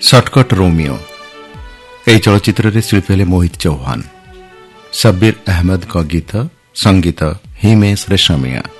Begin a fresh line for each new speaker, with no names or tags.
Shortcut Romeo ଏହି ଚଳଚ୍ଚିତ୍ରରେ ଶିଳ୍ପୀ ହେଲେ ମୋହିତ ଚୌହାନ। ସବ୍ବିର ଅହମଦଙ୍କ ଗୀତ, ସଙ୍ଗୀତ ହିମେଶ ରେଶମିଆ।